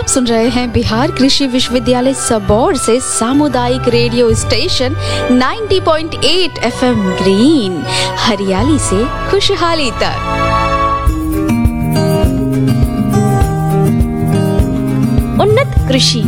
सुन रहे हैं बिहार कृषि विश्वविद्यालय सबौर से सामुदायिक रेडियो स्टेशन 90.8 FM ग्रीन, हरियाली से खुशहाली तक। उन्नत कृषि।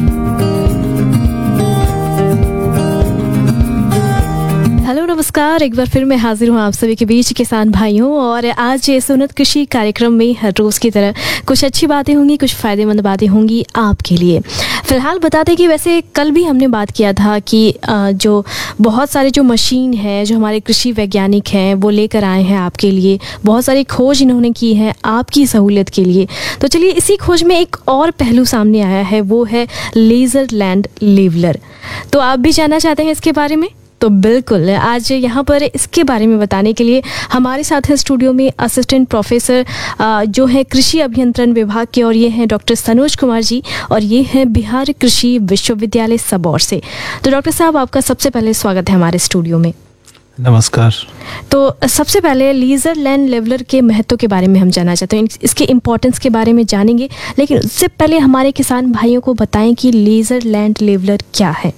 हेलो नमस्कार, एक बार फिर मैं हाजिर हूँ आप सभी के बीच किसान भाइयों। और आज इस उन्नत कृषि कार्यक्रम में हर रोज़ की तरह कुछ अच्छी बातें होंगी, कुछ फ़ायदेमंद बातें होंगी आपके लिए। फ़िलहाल बता दें कि वैसे कल भी हमने बात किया था कि जो बहुत सारे जो मशीन है, जो हमारे कृषि वैज्ञानिक हैं वो लेकर आए हैं आपके लिए, बहुत सारी खोज इन्होंने की है आपकी सहूलियत के लिए। तो चलिए, इसी खोज में एक और पहलू सामने आया है, वो है लेज़र लैंड लेवलर। तो आप भी जानना चाहते हैं इसके बारे में? तो बिल्कुल, आज यहाँ पर इसके बारे में बताने के लिए हमारे साथ हैं स्टूडियो में असिस्टेंट प्रोफेसर जो है कृषि अभियंत्रण विभाग के, और ये हैं डॉक्टर सनोज कुमार जी, और ये हैं बिहार कृषि विश्वविद्यालय सबौर से। तो डॉक्टर साहब, आपका सबसे पहले स्वागत है हमारे स्टूडियो में। नमस्कार। तो सबसे पहले लेज़र लैंड लेवलर के महत्व के बारे में हम जानना चाहते हैं, इसके इम्पोर्टेंस के बारे में जानेंगे, लेकिन उससे पहले हमारे किसान भाइयों को बताएं कि लेज़र लैंड लेवलर क्या है।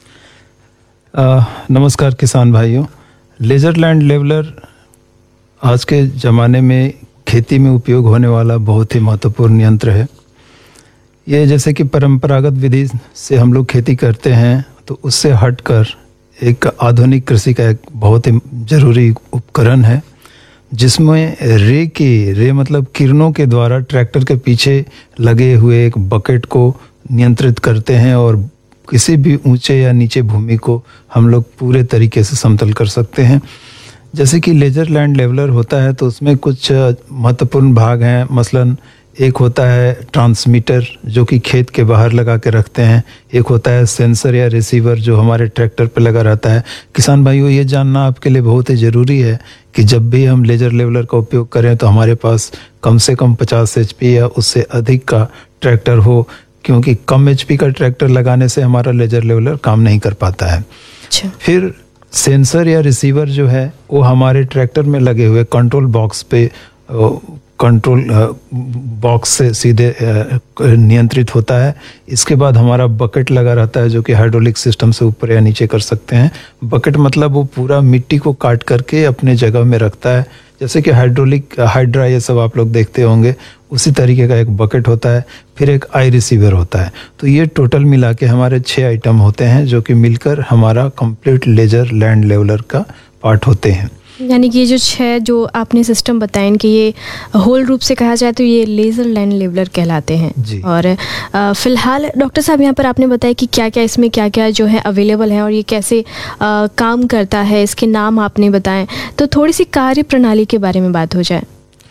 नमस्कार किसान भाइयों। लेज़र लैंड लेवलर आज के ज़माने में खेती में उपयोग होने वाला बहुत ही महत्वपूर्ण यंत्र है। ये जैसे कि परंपरागत विधि से हम लोग खेती करते हैं, तो उससे हटकर एक आधुनिक कृषि का एक बहुत ही ज़रूरी उपकरण है, जिसमें रे मतलब किरणों के द्वारा ट्रैक्टर के पीछे लगे हुए एक बकेट को नियंत्रित करते हैं, और किसी भी ऊंचे या नीचे भूमि को हम लोग पूरे तरीके से समतल कर सकते हैं। जैसे कि लेज़र लैंड लेवलर होता है तो उसमें कुछ महत्वपूर्ण भाग हैं। मसलन एक होता है ट्रांसमीटर, जो कि खेत के बाहर लगा के रखते हैं। एक होता है सेंसर या रिसीवर, जो हमारे ट्रैक्टर पे लगा रहता है। किसान भाइयों, ये जानना आपके लिए बहुत ही ज़रूरी है कि जब भी हम लेज़र लेवलर का उपयोग करें तो हमारे पास कम से कम 50 HP या उससे अधिक का ट्रैक्टर हो, क्योंकि कम HP का ट्रैक्टर लगाने से हमारा लेज़र लेवलर काम नहीं कर पाता है। अच्छा। फिर सेंसर या रिसीवर जो है वो हमारे ट्रैक्टर में लगे हुए कंट्रोल बॉक्स पे कंट्रोल बॉक्स से सीधे नियंत्रित होता है। इसके बाद हमारा बकेट लगा रहता है, जो कि हाइड्रोलिक सिस्टम से ऊपर या नीचे कर सकते हैं। बकेट मतलब वो पूरा मिट्टी को काट करके अपने जगह में रखता है, जैसे कि हाइड्रा ये सब आप लोग देखते होंगे, उसी तरीके का एक बकेट होता है। फिर एक आई रिसीवर होता है। तो ये टोटल मिला के हमारे 6 आइटम होते हैं, जो कि मिलकर हमारा कंप्लीट लेज़र लैंड लेवलर का पार्ट होते हैं। यानी कि ये जो 6 जो आपने सिस्टम बताए, इनके ये होल रूप से कहा जाए तो ये लेज़र लैंड लेवलर कहलाते हैं जी। और फिलहाल डॉक्टर साहब, यहाँ पर आपने बताया कि क्या क्या इसमें क्या क्या जो है अवेलेबल है और ये कैसे काम करता है, इसके नाम आपने बताएं। तो थोड़ी सी कार्य प्रणाली के बारे में बात हो जाए।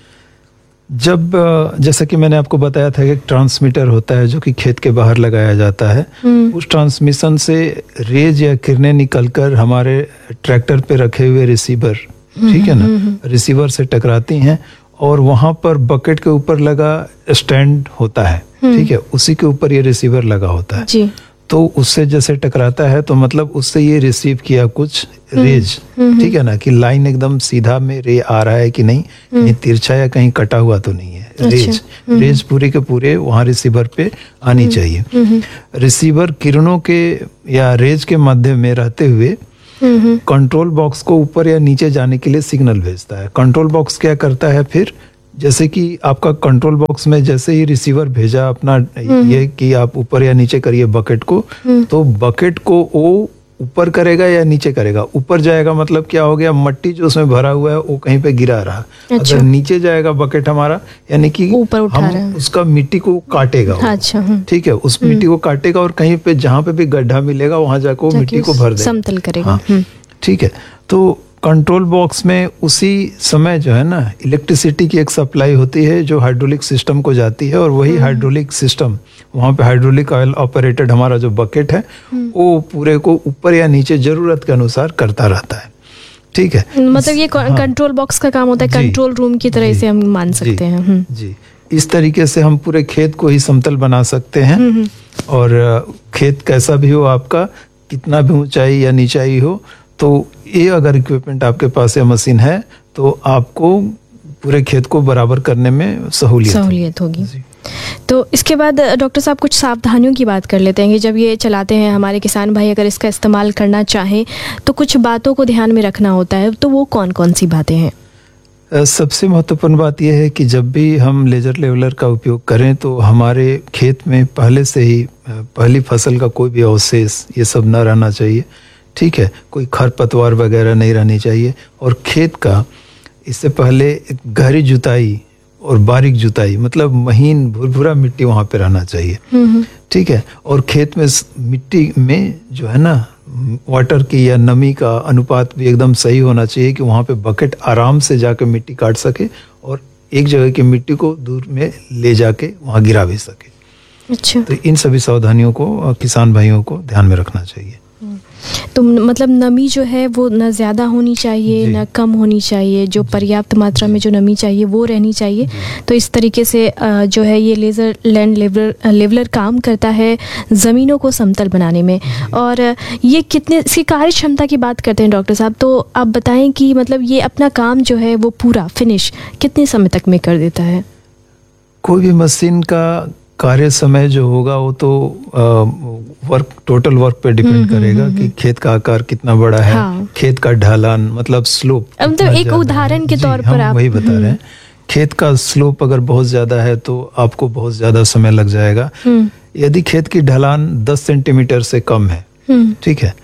जब जैसा कि मैंने आपको बताया था कि एक ट्रांसमीटर होता है, जो कि खेत के बाहर लगाया जाता है। उस ट्रांसमिशन से रेज या किरणें निकलकर हमारे ट्रैक्टर पे रखे हुए रिसीवर, ठीक है ना, रिसीवर से टकराती हैं, और वहां पर बकेट के ऊपर लगा स्टैंड होता है, ठीक है, उसी के ऊपर ये रिसीवर लगा होता है जी। तो उससे जैसे टकराता है तो मतलब उससे ये रिसीव किया कुछ रेज, ठीक है ना, कि लाइन एकदम सीधा में रे आ रहा है कि नहीं, कहीं तिरछा या कहीं कटा हुआ तो नहीं है। रेज पूरे के पूरे वहां रिसीवर पे आनी चाहिए। रिसीवर किरणों के या रेज के मध्य में रहते हुए कंट्रोल बॉक्स को ऊपर या नीचे जाने के लिए सिग्नल भेजता है। कंट्रोल बॉक्स क्या करता है फिर, जैसे कि आपका कंट्रोल बॉक्स में जैसे ही रिसीवर भेजा अपना ये कि आप ऊपर या नीचे करिए बकेट को, तो बकेट को वो ऊपर करेगा या नीचे करेगा। ऊपर जाएगा मतलब क्या हो गया, मट्टी जो उसमें भरा हुआ है वो कहीं पे गिरा रहा। अच्छा। अगर नीचे जाएगा बकेट हमारा, यानी कि हम उसका मिट्टी को काटेगा। अच्छा। ठीक है, उस मिट्टी को काटेगा और कहीं पे जहाँ पे भी गड्ढा मिलेगा वहां जाकर वो मिट्टी को भर देगा, समतल करेगा। ठीक है। तो कंट्रोल बॉक्स में उसी समय जो है ना इलेक्ट्रिसिटी की एक सप्लाई होती है, जो हाइड्रोलिक सिस्टम को जाती है, और वही हाइड्रोलिक सिस्टम वहाँ पे हाइड्रोलिक ऑयल ऑपरेटेड हमारा जो बकेट है वो पूरे को ऊपर या नीचे जरूरत के अनुसार करता रहता है। ठीक है, मतलब ये कंट्रोल बॉक्स का काम होता है, कंट्रोल रूम की तरह से हम मान सकते हैं जी। इस तरीके से हम पूरे खेत को ही समतल बना सकते हैं, और खेत कैसा भी हो आपका, कितना भी ऊंचाई या नीचाई हो, तो ये अगर इक्विपमेंट आपके पास या मशीन है तो आपको पूरे खेत को बराबर करने में सहूलियत होगी। तो इसके बाद डॉक्टर साहब कुछ सावधानियों की बात कर लेते हैं कि जब ये चलाते हैं हमारे किसान भाई, अगर इसका इस्तेमाल करना चाहें तो कुछ बातों को ध्यान में रखना होता है, तो वो कौन कौन सी बातें हैं? सबसे महत्वपूर्ण बात यह है कि जब भी हम लेजर लेवलर का उपयोग करें तो हमारे खेत में पहले से ही पहली फसल का कोई भी अवशेष ये सब न रहना चाहिए, ठीक है। कोई खरपतवार वगैरह नहीं रहनी चाहिए, और खेत का इससे पहले गहरी जुताई और बारीक जुताई, मतलब महीन भुरभुरा मिट्टी वहाँ पे रहना चाहिए, ठीक है। और खेत में मिट्टी में जो है ना वाटर की या नमी का अनुपात भी एकदम सही होना चाहिए कि वहाँ पे बकेट आराम से जाकर मिट्टी काट सके और एक जगह की मिट्टी को दूर में ले जाके वहाँ गिरा भी सके। अच्छा। तो इन सभी सावधानियों को किसान भाइयों को ध्यान में रखना चाहिए। तो मतलब नमी जो है वो न ज़्यादा होनी चाहिए न कम होनी चाहिए, जो पर्याप्त मात्रा में जो नमी चाहिए वो रहनी चाहिए। तो इस तरीके से जो है ये लेज़र लैंड लेवलर काम करता है ज़मीनों को समतल बनाने में। और ये कितने इसकी कार्य क्षमता की बात करते हैं डॉक्टर साहब, तो आप बताएं कि मतलब ये अपना काम जो है वो पूरा फिनिश कितने समय तक में कर देता है? कोई भी मशीन का कार्य समय जो होगा वो तो टोटल वर्क पे डिपेंड करेगा कि खेत का आकार कितना बड़ा है। हाँ। खेत का ढलान मतलब स्लोप, मतलब एक उदाहरण के तौर पर आप वही बता रहे हैं। खेत का स्लोप अगर बहुत ज्यादा है तो आपको बहुत ज्यादा समय लग जाएगा। यदि खेत की ढलान 10 सेंटीमीटर से कम है, ठीक है,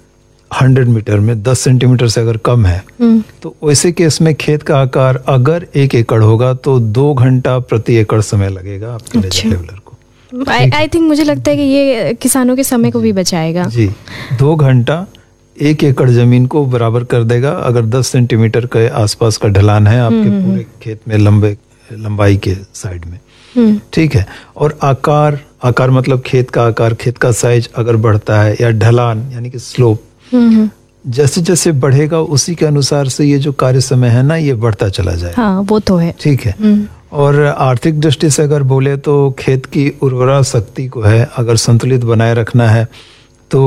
100 मीटर में 10 सेंटीमीटर से अगर कम है तो वैसे केस में खेत का आकार अगर 1 एकड़ होगा तो 2 घंटा प्रति एकड़ समय लगेगा आपके लेजर लेवलर को। आई थिंक मुझे लगता है कि ये किसानों के समय को भी बचाएगा। जी, 2 घंटा 1 एकड़ जमीन को बराबर कर देगा अगर 10 सेंटीमीटर के आसपास का ढलान है आपके पूरे खेत में लंबाई के साइड में, ठीक है। और आकार मतलब खेत का आकार, खेत का साइज अगर बढ़ता है या ढलान यानी कि स्लोप जैसे जैसे बढ़ेगा उसी के अनुसार से ये जो कार्य समय है ना ये बढ़ता चला जाए। हाँ, वो तो है, ठीक है। और आर्थिक दृष्टि से अगर बोले तो खेत की उर्वरा शक्ति को है अगर संतुलित बनाए रखना है तो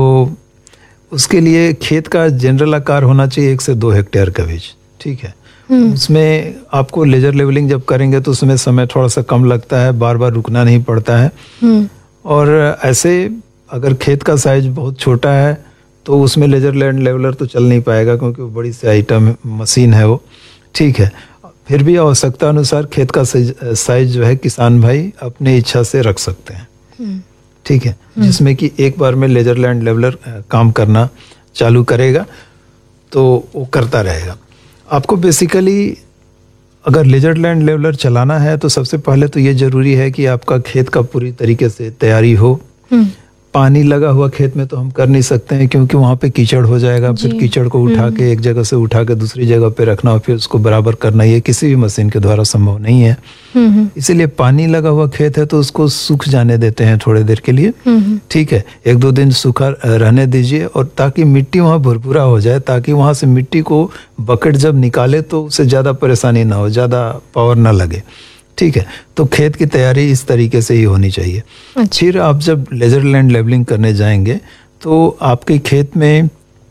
उसके लिए खेत का जनरल आकार होना चाहिए 1 से 2 हेक्टेयर का बीच, ठीक है। उसमें आपको लेजर लेवलिंग जब करेंगे तो उसमें समय थोड़ा सा कम लगता है, बार बार रुकना नहीं पड़ता है। और ऐसे अगर खेत का साइज बहुत छोटा है तो उसमें लेजर लैंड लेवलर तो चल नहीं पाएगा क्योंकि वो बड़ी सी आइटम मशीन है वो, ठीक है। फिर भी आवश्यकता अनुसार खेत का साइज जो है किसान भाई अपनी इच्छा से रख सकते हैं, ठीक है, जिसमें कि एक बार में लेजर लैंड लेवलर काम करना चालू करेगा तो वो करता रहेगा। आपको बेसिकली अगर लेजर लैंड लेवलर चलाना है तो सबसे पहले तो ये जरूरी है कि आपका खेत का पूरी तरीके से तैयारी हो। पानी लगा हुआ खेत में तो हम कर नहीं सकते हैं क्योंकि वहाँ पे कीचड़ हो जाएगा, फिर कीचड़ को उठा के एक जगह से उठा के दूसरी जगह पे रखना और फिर उसको बराबर करना, ये किसी भी मशीन के द्वारा संभव नहीं है। इसीलिए पानी लगा हुआ खेत है तो उसको सूख जाने देते हैं थोड़ी देर के लिए, ठीक है, 1-2 दिन सूखा रहने दीजिए और ताकि मिट्टी वहाँ भुरभुरा हो जाए, ताकि वहाँ से मिट्टी को बकेट जब निकाले तो उससे ज्यादा परेशानी ना हो, ज्यादा पावर ना लगे, ठीक है। तो खेत की तैयारी इस तरीके से ही होनी चाहिए। अच्छा। फिर आप जब लेजर लैंड लेवलिंग करने जाएंगे तो आपके खेत में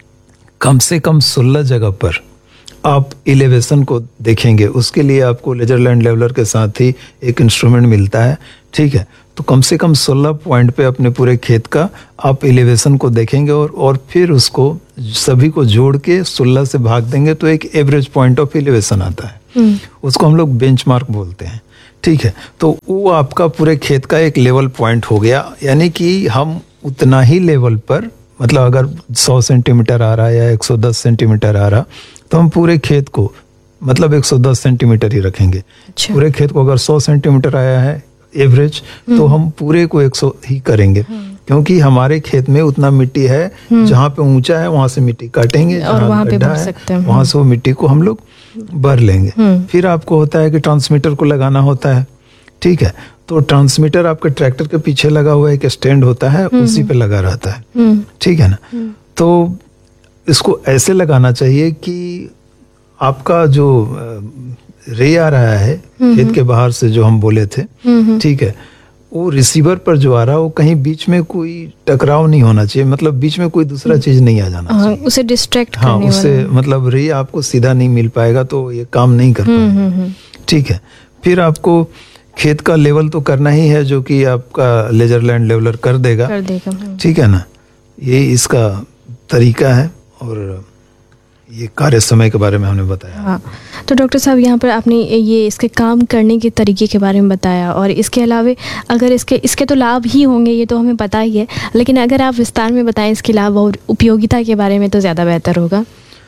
कम से कम 16 जगह पर आप एलिवेशन को देखेंगे। उसके लिए आपको लेजर लैंड लेवलर के साथ ही एक इंस्ट्रूमेंट मिलता है, ठीक है। तो कम से कम 16 पॉइंट पे अपने पूरे खेत का आप एलिवेशन को देखेंगे और फिर उसको सभी को जोड़ के 16 से भाग देंगे तो एक एवरेज पॉइंट ऑफ एलिवेशन आता है। उसको हम लोग बेंचमार्क बोलते हैं, ठीक है। तो वो आपका पूरे खेत का एक लेवल पॉइंट हो गया, यानी कि हम उतना ही लेवल पर, मतलब अगर 100 सेंटीमीटर आ रहा है या 110 सेंटीमीटर आ रहा तो हम पूरे खेत को मतलब 110 सेंटीमीटर ही रखेंगे। अच्छा। पूरे खेत को अगर 100 सेंटीमीटर आया है एवरेज तो हम पूरे को 100 ही करेंगे क्योंकि हमारे खेत में उतना मिट्टी है, जहाँ पे ऊंचा है वहां से मिट्टी काटेंगे और वहां पे भर सकते हैं, वहां से वो मिट्टी को हम लोग भर लेंगे। फिर आपको होता है कि ट्रांसमीटर को लगाना होता है, ठीक है। तो ट्रांसमीटर आपके ट्रैक्टर के पीछे लगा हुआ एक स्टैंड होता है, उसी पे लगा रहता है, ठीक है ना। तो इसको ऐसे लगाना चाहिए कि आपका जो रे आ रहा है खेत के बाहर से जो हम बोले थे, ठीक है, वो रिसीवर पर जो आ रहा है वो कहीं बीच में कोई टकराव नहीं होना चाहिए, मतलब बीच में कोई दूसरा चीज नहीं आ जाना चाहिए, उसे डिस्ट्रैक्ट हाँ, उससे मतलब रे आपको सीधा नहीं मिल पाएगा तो ये काम नहीं कर पाएगा, ठीक है। फिर आपको खेत का लेवल तो करना ही है, जो कि आपका लेजर लैंड लेवलर कर देगा। ठीक है ना, ये इसका तरीका है और ये कार्य समय के बारे में हमने बताया। हाँ, तो डॉक्टर साहब यहाँ पर आपने ये इसके काम करने के तरीके के बारे में बताया, और इसके अलावा अगर इसके तो लाभ ही होंगे, ये तो हमें पता ही है, लेकिन अगर आप विस्तार में बताएं इसके लाभ और उपयोगिता के बारे में तो ज़्यादा बेहतर होगा।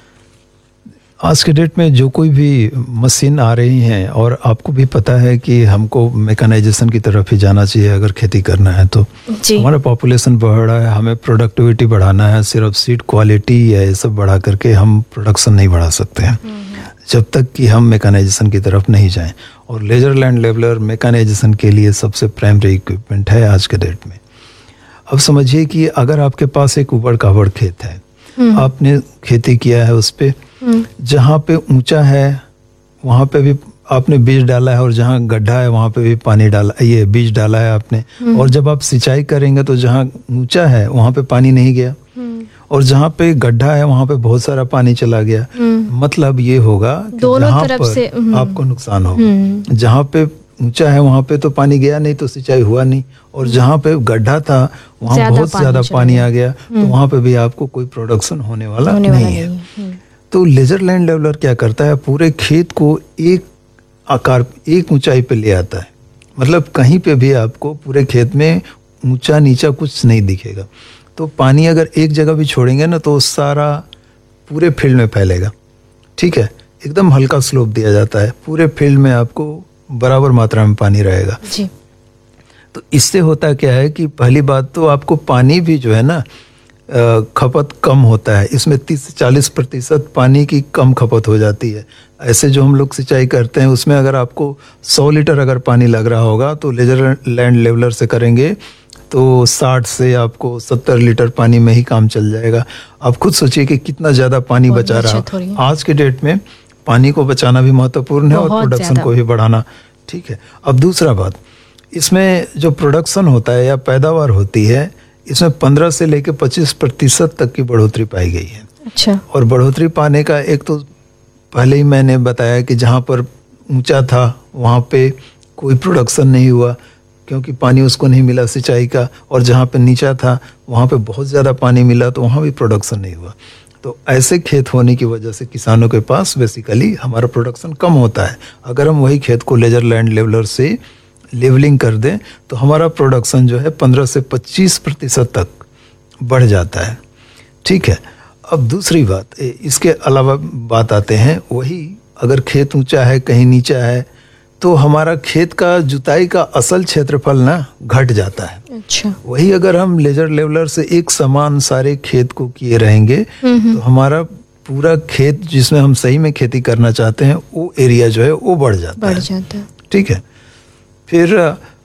आज के डेट में जो कोई भी मशीन आ रही हैं, और आपको भी पता है कि हमको मैकेनाइजेशन की तरफ ही जाना चाहिए अगर खेती करना है तो। हमारा पॉपुलेशन बढ़ रहा है, हमें प्रोडक्टिविटी बढ़ाना है, सिर्फ सीड क्वालिटी या ये सब बढ़ा करके हम प्रोडक्शन नहीं बढ़ा सकते हैं जब तक कि हम मैकेनाइजेशन की तरफ नहीं जाएं। और लेजर लैंड लेवलर मैकेनाइजेशन के लिए सबसे प्राइमरी इक्विपमेंट है आज के डेट में। अब समझिए कि अगर आपके पास एक उबड़ खाबड़ खेत है, आपने खेती किया है उस पे, जहाँ पे ऊंचा है वहाँ पे भी आपने बीज डाला है, और जहाँ गड्ढा है वहाँ पे भी पानी डाला, ये बीज डाला है आपने। और जब आप सिंचाई करेंगे तो जहाँ ऊंचा है वहाँ पे पानी नहीं गया, और जहाँ पे गड्ढा है वहाँ पे बहुत सारा पानी चला गया। मतलब ये होगा कि जहाँ पर आपको नुकसान होगा। जहाँ पे ऊंचा है वहाँ पे तो पानी गया नहीं, तो सिंचाई हुआ नहीं, और जहाँ पे गड्ढा था वहाँ बहुत ज्यादा पानी आ गया, तो वहाँ पे भी आपको कोई प्रोडक्शन होने वाला नहीं है। तो लेजर लैंड लेवलर क्या करता है, पूरे खेत को एक आकार, एक ऊंचाई पे ले आता है। मतलब कहीं पे भी आपको पूरे खेत में ऊंचा नीचा कुछ नहीं दिखेगा। तो पानी अगर एक जगह भी छोड़ेंगे ना तो सारा पूरे फील्ड में फैलेगा। ठीक है, एकदम हल्का स्लोप दिया जाता है, पूरे फील्ड में आपको बराबर मात्रा में पानी रहेगा जी। तो इससे होता क्या है कि पहली बात तो आपको पानी भी जो है ना खपत कम होता है। इसमें 30 से 40% पानी की कम खपत हो जाती है। ऐसे जो हम लोग सिंचाई करते हैं उसमें अगर आपको 100 लीटर अगर पानी लग रहा होगा तो लेजर लैंड लेवलर से करेंगे तो 60 से आपको 70 लीटर पानी में ही काम चल जाएगा। आप खुद सोचिए कि कितना ज़्यादा पानी बचा रहा है। आज के डेट में पानी को बचाना भी महत्वपूर्ण है और प्रोडक्शन को भी बढ़ाना। ठीक है, अब दूसरा बात, इसमें जो प्रोडक्शन होता है या पैदावार होती है, इसमें 15 से लेकर 25% तक की बढ़ोतरी पाई गई है। अच्छा। और बढ़ोतरी पाने का एक तो पहले ही मैंने बताया कि जहाँ पर ऊंचा था वहाँ पे कोई प्रोडक्शन नहीं हुआ क्योंकि पानी उसको नहीं मिला सिंचाई का, और जहाँ पे नीचा था वहाँ पे बहुत ज़्यादा पानी मिला तो वहाँ भी प्रोडक्शन नहीं हुआ। तो ऐसे खेत होने की वजह से किसानों के पास बेसिकली हमारा प्रोडक्शन कम होता है। अगर हम वही खेत को लेजर लैंड लेवलर से लेवलिंग कर दें तो हमारा प्रोडक्शन जो है 15 से 25% तक बढ़ जाता है। ठीक है, अब दूसरी बात, इसके अलावा बात आते हैं, वही अगर खेत ऊंचा है कहीं नीचा है तो हमारा खेत का जुताई का असल क्षेत्रफल ना घट जाता है। अच्छा। वही अगर हम लेजर लेवलर से एक समान सारे खेत को किए रहेंगे तो हमारा पूरा खेत जिसमें हम सही में खेती करना चाहते हैं वो एरिया जो है वो बढ़ जाता है। ठीक है, फिर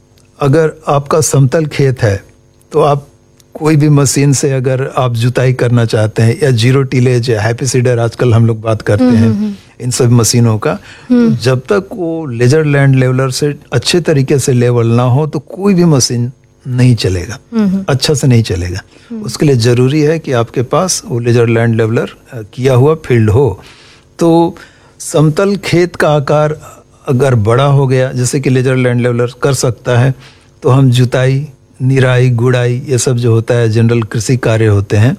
अगर आपका समतल खेत है तो आप कोई भी मशीन से अगर आप जुताई करना चाहते हैं या जीरो टिलेज या हैप्पी सीडर आजकल हम लोग बात करते हैं इन सब मशीनों का, तो जब तक वो लेजर लैंड लेवलर से अच्छे तरीके से लेवल ना हो तो कोई भी मशीन नहीं चलेगा, अच्छा से नहीं चलेगा। उसके लिए जरूरी है कि आपके पास वो लेजर लैंड लेवलर किया हुआ फील्ड हो। तो समतल खेत का आकार अगर बड़ा हो गया, जैसे कि लेजर लैंड लेवलर कर सकता है, तो हम जुताई, निराई, गुड़ाई, ये सब जो होता है जनरल कृषि कार्य होते हैं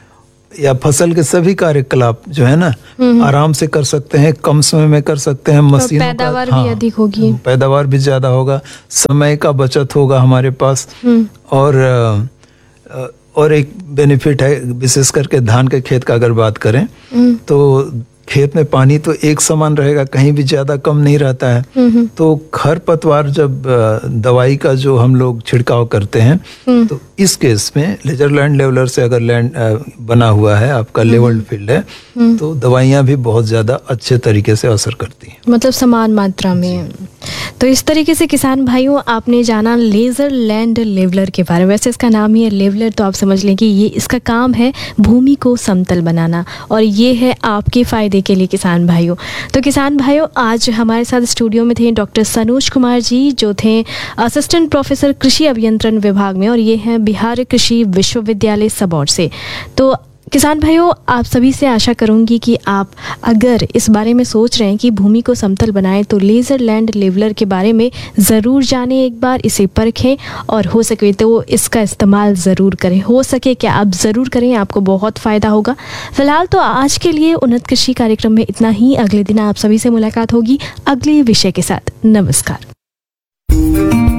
या फसल के सभी कार्यकलाप जो है ना आराम से कर सकते हैं, कम समय में कर सकते हैं। मशीनों का पैदावार भी अधिक होगी, पैदावार भी ज्यादा होगा, समय का बचत होगा हमारे पास। और एक बेनिफिट है, विशेष करके धान के खेत का अगर बात करें तो खेत में पानी तो एक समान रहेगा, कहीं भी ज्यादा कम नहीं रहता है। तो खरपतवार जब दवाई का जो हम लोग छिड़काव करते हैं तो इस केस में लेजर लैंड लेवलर से अगर लैंड बना हुआ है, आपका लेवल्ड फील्ड है, तो दवाइयाँ भी बहुत ज्यादा अच्छे तरीके से असर करती हैं, मतलब समान मात्रा में। तो इस तरीके से किसान भाइयों आपने जाना लेजर लैंड लेवलर के बारे में। वैसे इसका नाम ही है लेवलर, तो आप समझ लें कि ये इसका काम है भूमि को समतल बनाना, और ये है आपके फायदे के लिए किसान भाइयों। तो किसान भाइयों आज हमारे साथ स्टूडियो में थे डॉक्टर सनोज कुमार जी, जो थे असिस्टेंट प्रोफेसर कृषि अभियंत्रण विभाग में, और ये हैं बिहार कृषि विश्वविद्यालय सबौर से। तो किसान भाइयों, आप सभी से आशा करूंगी कि आप अगर इस बारे में सोच रहे हैं कि भूमि को समतल बनाएं तो लेज़र लैंड लेवलर के बारे में ज़रूर जानें, एक बार इसे परखें और हो सके तो इसका इस्तेमाल ज़रूर करें। हो सके क्या आप ज़रूर करें, आपको बहुत फ़ायदा होगा। फिलहाल तो आज के लिए उन्नत कृषि कार्यक्रम में इतना ही। अगले दिन आप सभी से मुलाकात होगी अगले विषय के साथ। नमस्कार।